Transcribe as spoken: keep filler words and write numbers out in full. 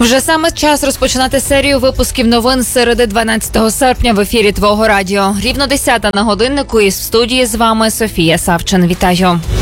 Вже саме час розпочинати серію випусків новин з середи дванадцятого серпня в ефірі Твого радіо. Рівно десята на годиннику, і в студії з вами Софія Савчин. Вітаю.